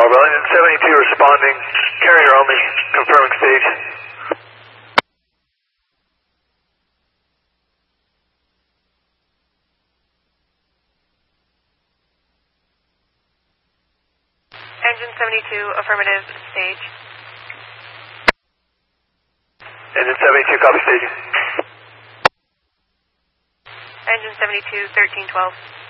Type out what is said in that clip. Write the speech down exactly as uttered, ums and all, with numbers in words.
Caldwell. Engine seventy-two responding, carrier only, confirming stage. Engine seventy-two, affirmative, stage. Engine seventy-two, copy staging. Engine seventy-two, thirteen twelve.